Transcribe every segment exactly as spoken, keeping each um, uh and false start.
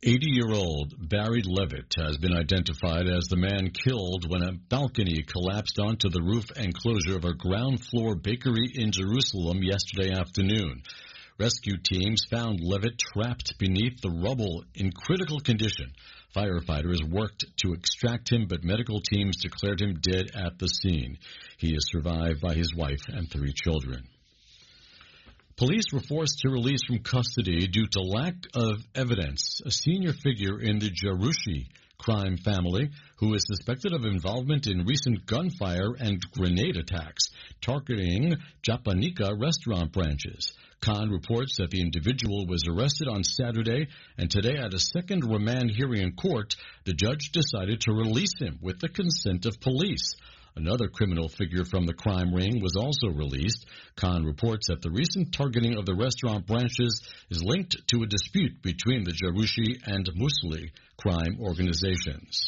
eighty-year-old Barry Levitt has been identified as the man killed when a balcony collapsed onto the roof enclosure of a ground-floor bakery in Jerusalem yesterday afternoon. Rescue teams found Levitt trapped beneath the rubble in critical condition. Firefighters worked to extract him, but medical teams declared him dead at the scene. He is survived by his wife and three children. Police were forced to release from custody due to lack of evidence a senior figure in the Jaroushi crime family who is suspected of involvement in recent gunfire and grenade attacks targeting Japanika restaurant branches. Khan reports that the individual was arrested on Saturday, and today at a second remand hearing in court, the judge decided to release him with the consent of police. Another criminal figure from the crime ring was also released. Khan reports that the recent targeting of the restaurant branches is linked to a dispute between the Jaroushi and Musli crime organizations.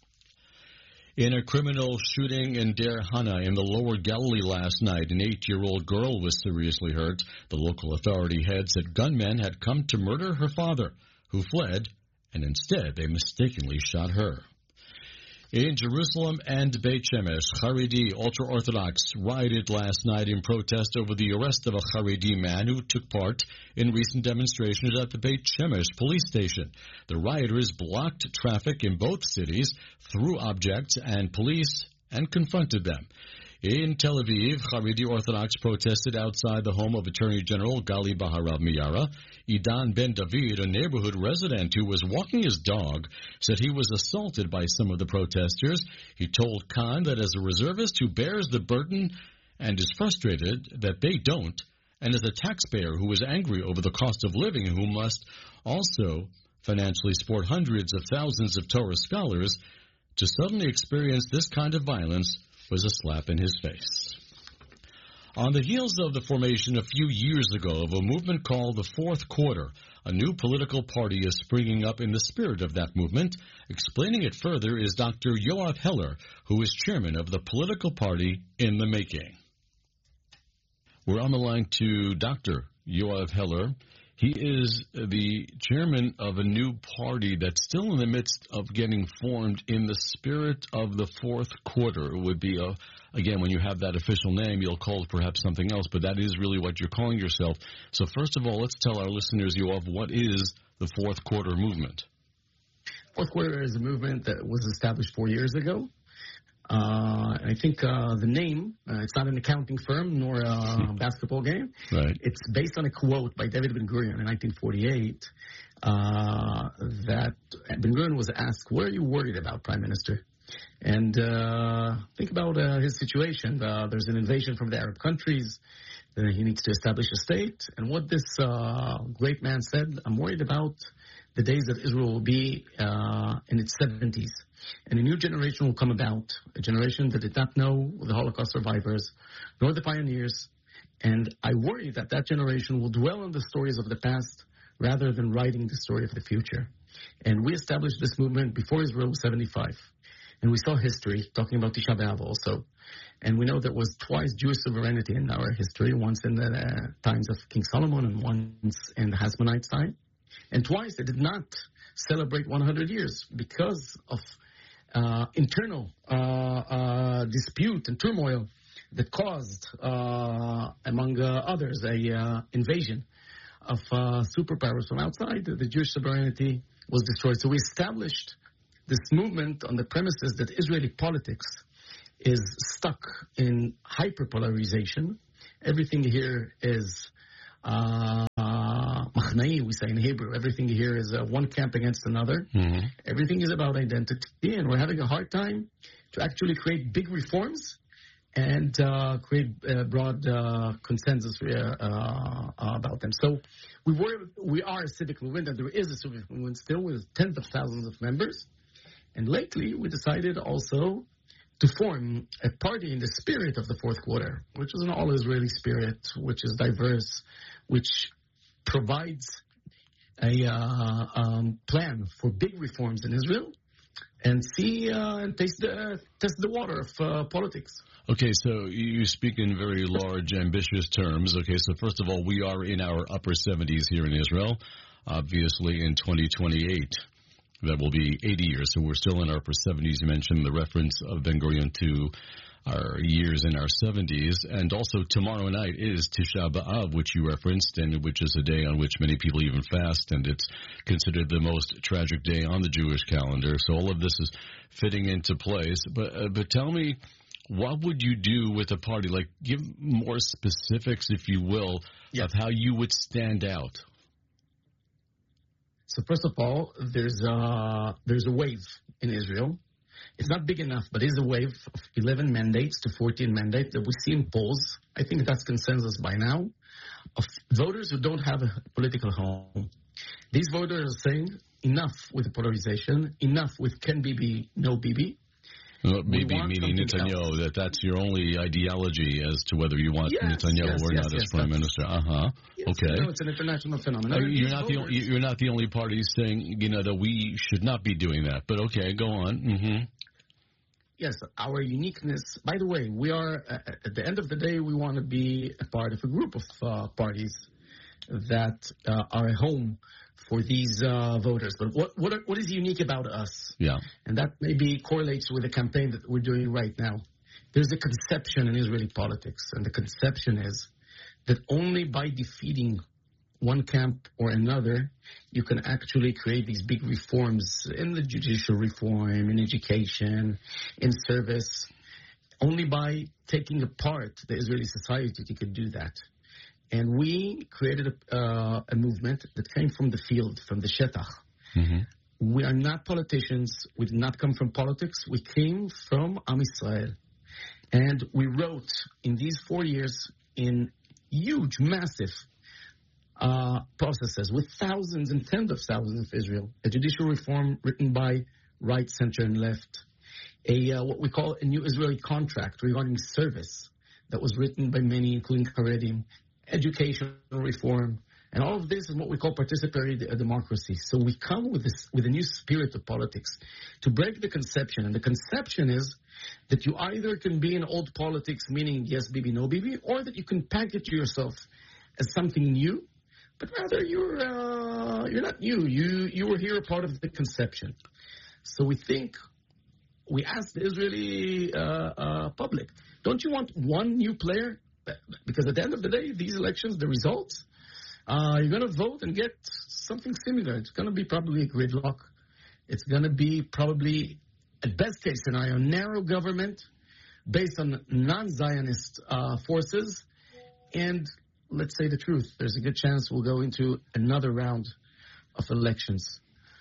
In a criminal shooting in Deir Hana in the Lower Galilee last night, an eight-year-old girl was seriously hurt. The local authority head said gunmen had come to murder her father, who fled, and instead they mistakenly shot her. In Jerusalem and Beit Shemesh, Haredi ultra-Orthodox rioted last night in protest over the arrest of a Haredi man who took part in recent demonstrations at the Beit Shemesh police station. The rioters blocked traffic in both cities, threw objects and police, and confronted them. In Tel Aviv, Haredi Orthodox protested outside the home of Attorney General Gali Baharav Miara. Idan Ben David, a neighborhood resident who was walking his dog, said he was assaulted by some of the protesters. He told Khan that as a reservist who bears the burden and is frustrated that they don't, and as a taxpayer who is angry over the cost of living and who must also financially support hundreds of thousands of Torah scholars, to suddenly experience this kind of violence was a slap in his face. On the heels of the formation a few years ago of a movement called the Fourth Quarter, a new political party is springing up in the spirit of that movement. Explaining it further is Doctor Yoav Heller, who is chairman of the political party in the making. We're on the line to Doctor Yoav Heller. He is the chairman of a new party that's still in the midst of getting formed in the spirit of the fourth quarter. It would be, a, again, when you have that official name, you'll call it perhaps something else, but that is really what you're calling yourself. So first of all, let's tell our listeners, Yoav, what is the fourth quarter movement? Fourth quarter is a movement that was established four years ago. Uh, I think uh, the name, uh, it's not an accounting firm nor a basketball game. Right. It's based on a quote by David Ben-Gurion in nineteen forty-eight uh, that Ben-Gurion was asked, what are you worried about, Prime Minister? And uh, think about uh, his situation. Uh, there's an invasion from the Arab countries. Uh, he needs to establish a state. And what this uh, great man said, I'm worried about the days that Israel will be uh, in its seventies. And a new generation will come about, a generation that did not know the Holocaust survivors, nor the pioneers. And I worry that that generation will dwell on the stories of the past rather than writing the story of the future. And we established this movement before Israel was seventy-five. And we saw history, talking about Tisha B'Av also. And we know there was twice Jewish sovereignty in our history, once in the uh, times of King Solomon and once in the Hasmonite time. And twice they did not celebrate one hundred years because of uh, internal uh, uh, dispute and turmoil that caused, uh, among uh, others, a uh, invasion of uh, superpowers from outside. The Jewish sovereignty was destroyed. So we established this movement on the premises that Israeli politics is stuck in hyperpolarization. Everything here is uh, machnai, we say in Hebrew. Everything here is uh, one camp against another. Mm-hmm. Everything is about identity, and we're having a hard time to actually create big reforms and uh, create uh, broad uh, consensus uh, uh, about them. So we were, we are a civic movement, and there is a civic movement still with tens of thousands of members. And lately, we decided also to form a party in the spirit of the fourth quarter, which is an all-Israeli spirit, which is diverse, which provides a uh, um, plan for big reforms in Israel, and see uh, and taste the, test the water of uh, politics. Okay, so you speak in very large, ambitious terms. Okay, so first of all, we are in our upper seventies here in Israel. obviously in twenty twenty-eight. That will be eighty years, so we're still in our upper seventies. You mentioned the reference of Ben-Gurion to our years in our seventies. And also tomorrow night is Tisha B'Av, which you referenced, and which is a day on which many people even fast, and it's considered the most tragic day on the Jewish calendar. So all of this is fitting into place. But, uh, but tell me, what would you do with a party? Like, give more specifics, if you will, yeah. of how you would stand out. So first of all, there's a, there's a wave in Israel. It's not big enough, but it's a wave of eleven mandates to fourteen mandates that we see in polls. I think that's consensus by now, of voters who don't have a political home. These voters are saying, enough with the polarization, enough with Ken Bibi, no Bibi. Well, Bibi meaning Netanyahu, that that's your only ideology as to whether you want yes, Netanyahu yes, or yes, not yes, as prime minister. Uh huh. Yes, okay. You know, it's an international phenomenon. Uh, you're not voters. the you're not the only party saying, you know, that we should not be doing that. But okay, go on. Mm-hmm. Yes, our uniqueness. By the way, we are uh, at the end of the day, we want to be a part of a group of uh, parties that uh, are a home for these uh, voters. But what what what is unique about us? Yeah. And that maybe correlates with the campaign that we're doing right now. There's a conception in Israeli politics, and the conception is that only by defeating one camp or another, you can actually create these big reforms in the judicial reform, in education, in service. Only by taking apart the Israeli society, you can do that. And we created a, uh, a movement that came from the field, from the shetach. Mm-hmm. We are not politicians. We did not come from politics. We came from Am Yisrael. And we wrote in these four years in huge, massive uh, processes with thousands and tens of thousands of Israel, a judicial reform written by right, center, and left, a uh, what we call a new Israeli contract regarding service that was written by many, including Haredim, educational reform, and all of this is what we call participatory democracy. So we come with this, with a new spirit of politics to break the conception. And the conception is that you either can be in old politics, meaning yes, Bibi, no Bibi, or that you can package yourself as something new, but rather you're uh, you're not new. You you were here a part of the conception. So we think, we ask the Israeli uh, uh, public, don't you want one new player? Because at the end of the day, these elections, the results, uh, you're going to vote and get something similar. It's going to be probably a gridlock. It's going to be probably, at best case scenario, narrow government based on non-Zionist uh, forces. And let's say the truth, there's a good chance we'll go into another round of elections.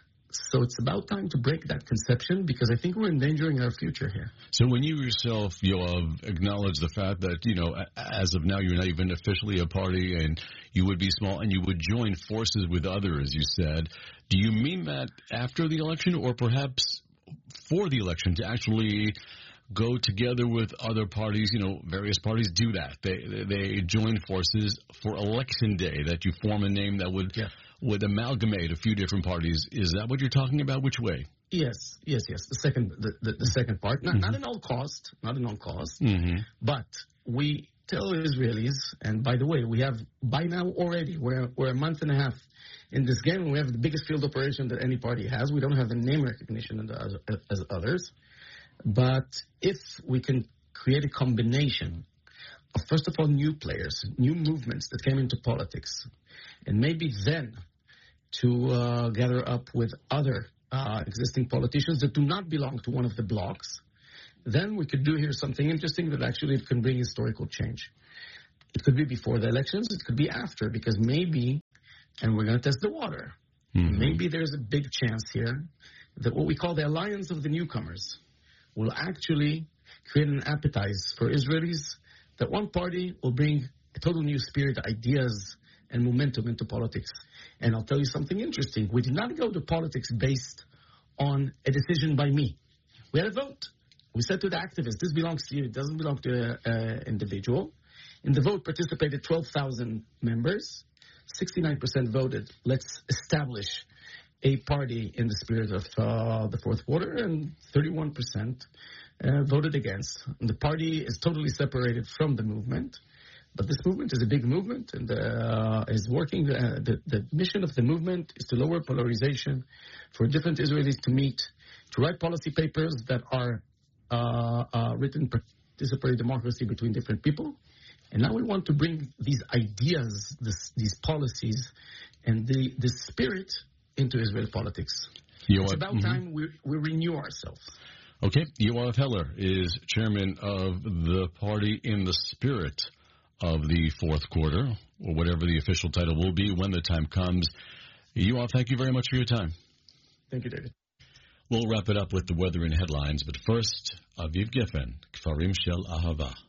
So it's about time to break that conception because I think we're endangering our future here. So when you yourself, Yoav, acknowledge the fact that, you know, as of now, you're not even officially a party and you would be small and you would join forces with others, you said, do you mean that after the election or perhaps for the election to actually go together with other parties? You know, various parties do that. They they join forces for election day, that you form a name that would... Yeah. would amalgamate a few different parties. Is that what you're talking about? Which way? Yes, yes, yes. The second, the, the, the second part, not, mm-hmm. not at all cost, not at all cost, mm-hmm. but we tell Israelis, and by the way, we have by now already, we're we're a month and a half in this game. We have the biggest field operation that any party has. We don't have the name recognition as, as others, but if we can create a combination of, first of all, new players, new movements that came into politics, and maybe then to uh, gather up with other uh, existing politicians that do not belong to one of the blocs, then we could do here something interesting that actually can bring historical change. It could be before the elections, it could be after, because maybe, and we're going to test the water, mm-hmm. maybe there's a big chance here that what we call the alliance of the newcomers will actually create an appetite for Israelis that one party will bring a total new spirit, ideas, and momentum into politics. And I'll tell you something interesting. We did not go to politics based on a decision by me. We had a vote. We said to the activists, this belongs to you. It doesn't belong to an individual. In the vote participated twelve thousand members. sixty-nine percent voted, let's establish a party in the spirit of uh, the fourth quarter, and thirty-one percent uh, voted against. And the party is totally separated from the movement. But this movement is a big movement, and uh, is working. Uh, the, the mission of the movement is to lower polarization, for different Israelis to meet, to write policy papers that are uh, uh, written participatory democracy between different people. And now we want to bring these ideas, this, these policies, and the, the spirit into Israeli politics. You it's are, about mm-hmm. time we, we renew ourselves. Okay. Yoav Heller is chairman of the party in the spirit of the fourth quarter, or whatever the official title will be when the time comes. Yoav, thank you very much for your time. Thank you, David. We'll wrap it up with the weather and headlines, but first, Aviv Geffen, Kfarim Shel Ahava.